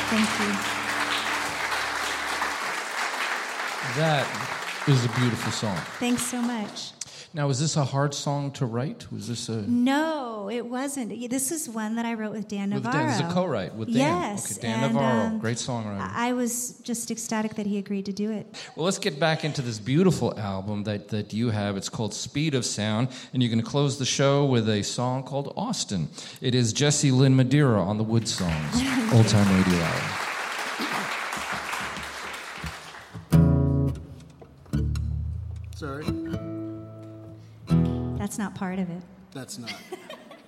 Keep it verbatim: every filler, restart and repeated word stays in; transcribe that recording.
Thank you. That is a beautiful song. Thanks so much. Now, was this a hard song to write? Was this a... No, it wasn't. This is one that I wrote with Dan With Navarro. Dan, this is a co-write with Dan. Yes. Okay, Dan and, Navarro, um, great songwriter. I was just ecstatic that he agreed to do it. Well, let's get back into this beautiful album that, that you have. It's called Speed of Sound, and you're going to close the show with a song called Austin. It is Jessie Lynn Madeira on the Wood Songs, Old Time Radio Hour. Sorry. That's not part of it. That's not.